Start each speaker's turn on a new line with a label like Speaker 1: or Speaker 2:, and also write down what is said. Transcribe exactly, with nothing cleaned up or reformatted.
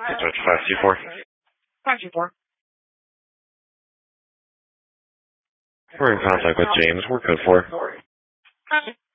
Speaker 1: Dispatch five two four.
Speaker 2: five two four.
Speaker 1: We're in contact with James. We're code four.
Speaker 2: Copy.